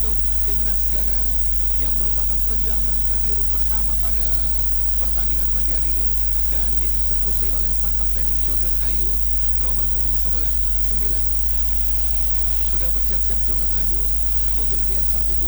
untuk timnas Ghana yang merupakan tendangan penjuru pertama pada pertandingan pagi hari ini dan dieksekusi oleh sang kapten Jordan Ayew nomor punggung 9. Sudah bersiap-siap Jordan Ayew, mundur dia 1, 2,